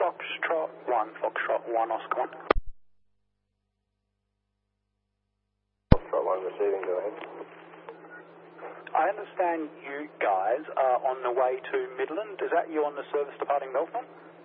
Foxtrot 1, Oscar 1. Foxtrot 1 receiving, go ahead. I understand you guys are on the way to Midland. Is that you on the service departing Melbourne?